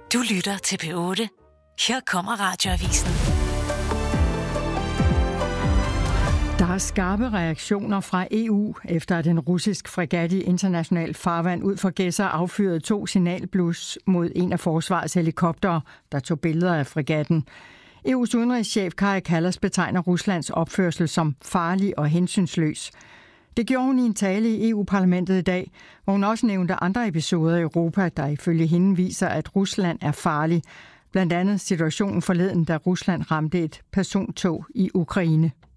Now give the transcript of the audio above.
Du lytter til P8. Her kommer Radioavisen. Der er skarpe reaktioner fra EU, efter at en russisk fregat i international farvand ud for Gedser affyrede 2 signalblus mod en af forsvarets helikoptere, der tog billeder af fregatten. EU's udenrigschef Kaja Kallas betegner Ruslands opførsel som farlig og hensynsløs. Det gjorde hun i en tale i EU-parlamentet i dag, hvor hun også nævnte andre episoder i Europa, der ifølge hende viser, at Rusland er farlig. Blandt andet situationen forleden, da Rusland ramte et persontog i Ukraine.